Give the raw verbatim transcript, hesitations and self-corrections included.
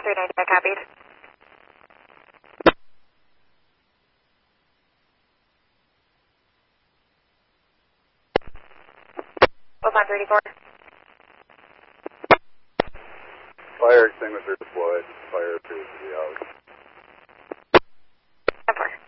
three ninety, I copied. Wolfon thirty-four. Fire extinguisher deployed. Fire appears to be out.